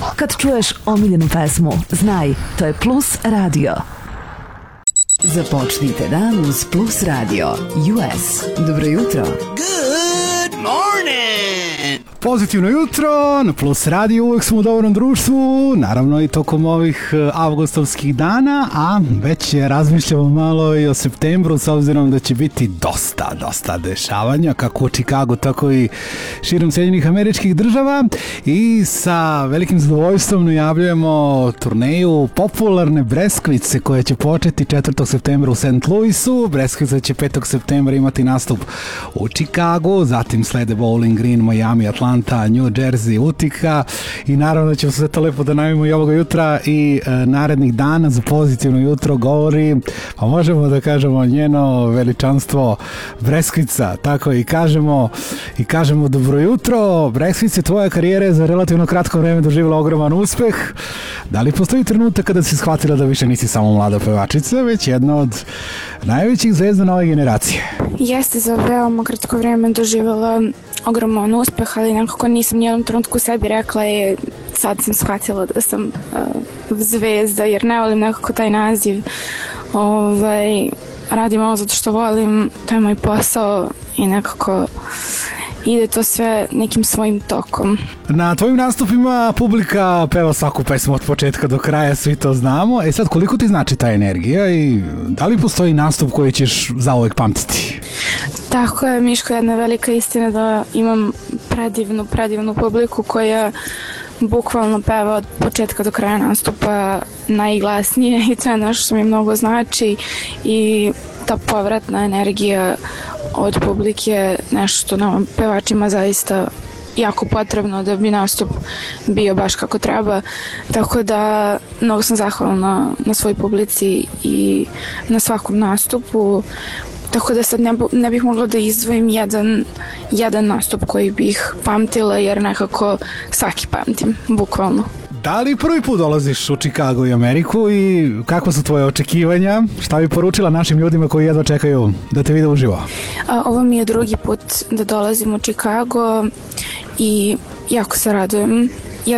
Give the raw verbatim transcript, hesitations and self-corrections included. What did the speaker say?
Kad čuješ omiljenu pesmu, znaj, to je Plus Radio. Započnite dan uz Plus Radio U S. Dobro jutro. Good morning! Pozitivno jutro, na Plus Radio, uvek smo u dobrom društvu, naravno i tokom ovih avgustovskih dana, a već razmišljamo malo i o septembru, s obzirom da će biti dosta, dosta dešavanja, kako u Čikagu, tako i širom Sjedinjenih Američkih Država, i sa velikim zadovoljstvom najavljujemo turneju popularne Breskvice, koja će početi četvrtog septembra u Saint Louisu. Breskvica će petog septembra imati nastup u Čikagu, zatim slede Bowling Green, Miami, Atlanta, New Jersey, Utica, i naravno ćemo sve to lepo da najavimo i ovoga jutra i e, narednih dana. Za pozitivno jutro govori, pa možemo da kažemo, njeno veličanstvo Breskvica, tako i kažemo i kažemo dobro jutro. Breskvice, tvoja karijera je za relativno kratko vreme doživjela ogroman uspeh. Da li postoji trenutak kada si shvatila da više nisi samo mlada pevačica, već jedna od najvećih zvezda nove generacije? Jeste, za veoma kratko vreme doživjela ogroman uspeh, ali nekako nisam nijednom trenutku sebi rekla je sad sam shvatila da sam uh, zvezda, jer ne volim nekako taj naziv. Ovaj, radim ovo zato što volim, to je moj posao i nekako ide to sve nekim svojim tokom. Na tvojim nastupima publika peva svaku pesmu od početka do kraja, svi to znamo. E sad, koliko ti znači ta energija i da li postoji nastup koji ćeš zauvek pamtiti? Tako je, Miško, jedna velika istina da imam predivnu, predivnu publiku koja bukvalno peva od početka do kraja nastupa najglasnije i to je nešto što mi mnogo znači i ta povratna energija od publike nešto što nam pevačima zaista jako potrebno da bi nastup bio baš kako treba, tako da mnogo sam zahvalna na svoj publici i na svakom nastupu, tako da sad ne, ne bih mogla da izdvojim jedan, jedan nastup koji bih pamtila, jer nekako svaki pamtim, bukvalno. Da li prvi put dolaziš u Čikago i Ameriku i kakva su tvoje očekivanja? Šta bi poručila našim ljudima koji jedva čekaju da te vide uživo? A, ovo mi je drugi put da dolazim u Čikago i jako se radujem